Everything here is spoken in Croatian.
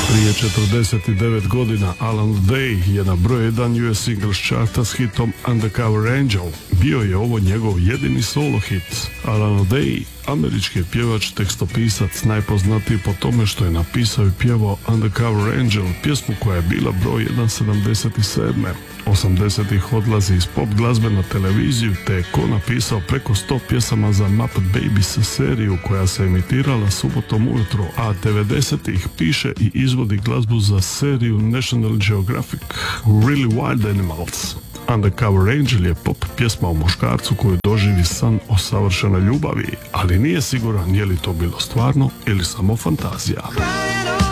Prije 49 godina Alan Day je na broj 1 US Singles charta s hitom Undercover Angel. Bio je ovo njegov jedini solo hit. Alan Day, američki pjevač, tekstopisac, najpoznatiji po tome što je napisao i pjevao Undercover Angel, pjesmu koja je bila broj 1 77. 80-ih odlazi iz pop glazbe na televiziju, te je napisao preko 100 pjesama za Muppet Babies seriju koja se emitirala subotom ujutro, a 90-ih piše i izvodi glazbu za seriju National Geographic Really Wild Animals. Undercover Angel je pop pjesma o muškarcu koji doživi san o savršenoj ljubavi, ali nije siguran je li to bilo stvarno ili samo fantazija.